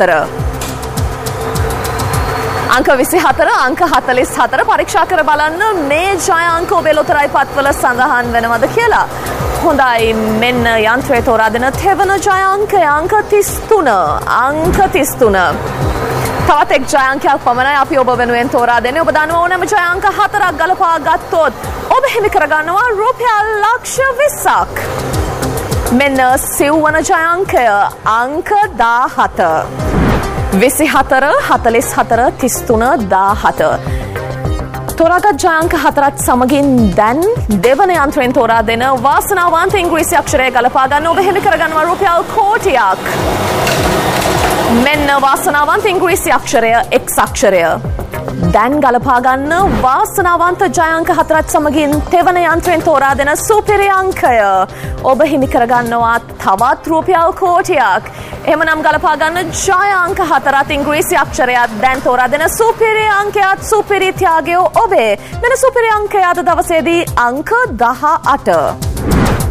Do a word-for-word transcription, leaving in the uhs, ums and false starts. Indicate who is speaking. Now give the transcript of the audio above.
Speaker 1: හතර. අංක විසිහතර අංක හතළිස් හතර පරීක්ෂා කර බලන්න මේ ජය අංක ඔබේ ලොතරැයි පත්වල සඳහන් වෙනවද කියලා. හොඳයි, මෙන්න යන්ත්‍රයේ තෝරා දෙන තෙවන ජය අංකය අංක තිස් තුන. අංක තිස් තුන. තවත් එක් ජය අංකයක් පමණයි අපි ඔබ වෙනුවෙන් තෝරා දෙන්නේ. ඔබ දන්නවා ඕනෑම ජය අංක හතරක් ගලපා ගත්තොත් ඔබ හිමි කරගන්නවා රුපියල් ලක්ෂ විස්සක්. මෙන්න සිව්වන ජය අංකය අංක දාහත. විසිහතර හතළිස් හතර තිස් තුන දාහත. තෝරාගත් ජය අංක හතරත් සමගින් දැන් දෙවන යන්ත්‍රයෙන් තෝරා දෙන වාසනාවන්ත ඉංග්‍රීසි අක්ෂරය ගලපා ගන්න ඔබ හිමි කරගන්නවා රුපියල් කෝටියක්. මෙන්න වාසනාවන්ත ඉංග්‍රීසි අක්ෂරය එක්ස් අක්ෂරය. දැන් ගලපා ගන්න වාසනාවන්ත ජය අංක හතරත් සමගින් තෙවන යන්ත්‍රයෙන් තෝරා දෙන සුපිරි අංකය ඔබ හිමි කරගන්නවා තවත් රුපියල් කෝටියක්. එහෙමනම් ගලපා ගන්න ජය අංක හතරත් ඉංග්‍රීසි අක්ෂරයත් දැන් තෝරා දෙන සුපිරි අංකයත් සුපිරි ත්‍යාගය ඔබේ. මෙන්න සුපිරි අංකය අද දවසේදී අංක දහ අට.